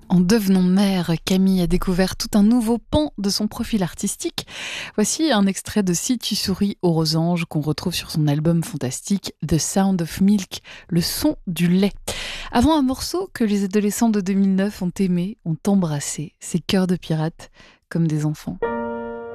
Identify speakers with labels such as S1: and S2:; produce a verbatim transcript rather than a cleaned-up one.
S1: En devenant mère, Camille a découvert tout un nouveau pan de son profil artistique. Voici un extrait de Si tu souris aux rosanges qu'on retrouve sur son album fantastique The Sound of Milk, le son du lait. Avant un morceau que les adolescents de deux mille neuf ont aimé, ont embrassé, ces cœurs de pirates comme des enfants.